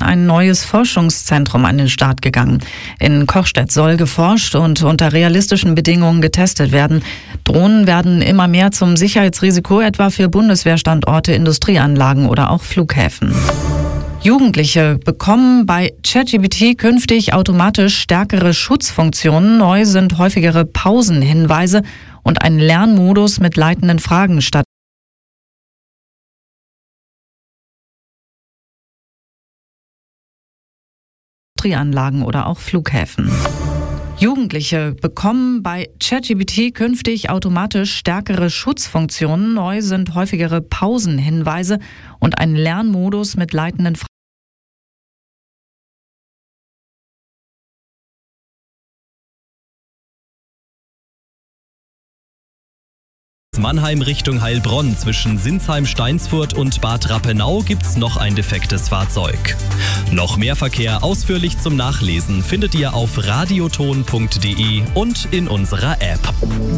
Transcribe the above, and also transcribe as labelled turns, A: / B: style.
A: ein neues Forschungszentrum an den Start gegangen. In Kochstedt soll geforscht und unter realistischen Bedingungen getestet werden. Drohnen werden immer mehr zum Sicherheitsrisiko, etwa für Bundeswehrstandorte, Industrieanlagen oder auch Flughäfen. Jugendliche bekommen bei ChatGPT künftig automatisch stärkere Schutzfunktionen. Neu sind häufigere Pausenhinweise und ein Lernmodus mit leitenden Fragen statt Industrieanlagen oder auch Flughäfen. Jugendliche bekommen bei ChatGPT künftig automatisch stärkere Schutzfunktionen. Neu sind häufigere Pausenhinweise und ein Lernmodus mit leitenden Fragen.
B: Mannheim Richtung Heilbronn zwischen Sinsheim-Steinsfurt und Bad Rappenau gibt's noch ein defektes Fahrzeug. Noch mehr Verkehr ausführlich zum Nachlesen findet ihr auf radioton.de und in unserer App.